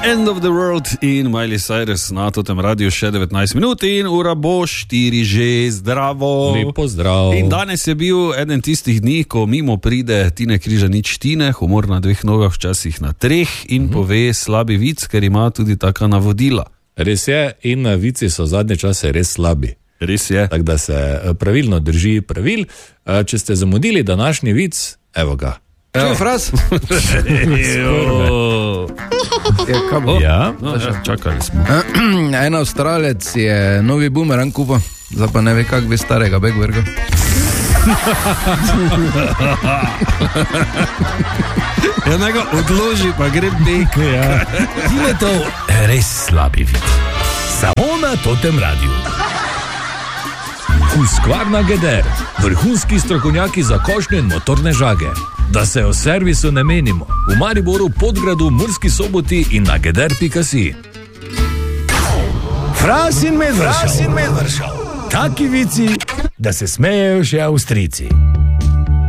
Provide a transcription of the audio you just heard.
End of the World in Miley Cyrus na totem radiju še 19 minut in ura bo 4 že, zdravo. Lepo zdrav. In danes je bil eden tistih dni, ko mimo pride Tine Križanič Tine, humor na 2 nogah, včasih na 3 in pove slabi vic, ker ima tudi taka navodila. Res je, in vici so zadnje čase res slabi. Res je. Tako da se pravilno drži pravil. Če ste zamudili današnji vic, evo ga. Čuj, Fras? Ja, čakali smo. En Avstralec je novi bumerang kupil, zdaj pa ne ve, kak bi starega Begberga. Ja, nego odloži, pa gre bek. ja. Tine to res slabi vid. Samo na totem radiju. Husqvarna Geder, vrhunski strokovnjaki za košnjo in motorne žage. Da se o servisu ne menimo. V Mariboru, Podgradu, Murski Soboti in na geder.si. Fras in Medvršal. Taki vici, da se smejejo še Avstrijci.